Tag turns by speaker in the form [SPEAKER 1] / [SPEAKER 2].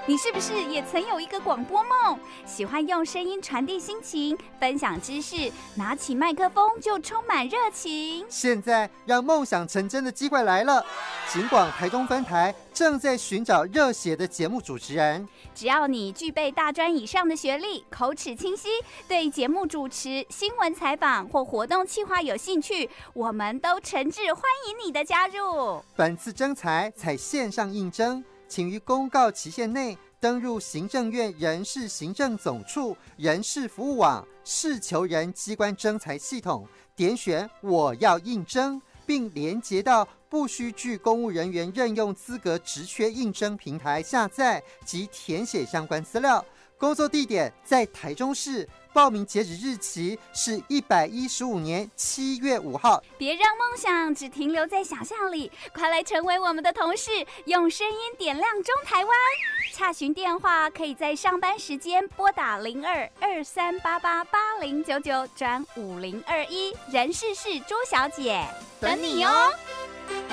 [SPEAKER 1] 你是不是也曾有一个广播梦？喜欢用声音传递心情，分享知识，拿起麦克风就充满热情。
[SPEAKER 2] 现在让梦想成真的机会来了，警广台中分台正在寻找热血的节目主持人。
[SPEAKER 1] 只要你具备大专以上的学历，口齿清晰，对节目主持、新闻采访或活动企划有兴趣，我们都诚挚欢迎你的加入。
[SPEAKER 2] 本次征才采线上应征，请于公告期限内登入行政院人事行政总处人事服务网事求人机关征才系统，点选我要应征，并连结到不需具公务人员任用资格职缺应征平台下载及填写相关资料。工作地点在台中市，报名截止日期是115年7月5号。
[SPEAKER 1] 别让梦想只停留在想象里，快来成为我们的同事，用声音点亮中台湾。洽询电话可以在上班时间拨打0223888099转5021，人事是朱小姐，等你哦。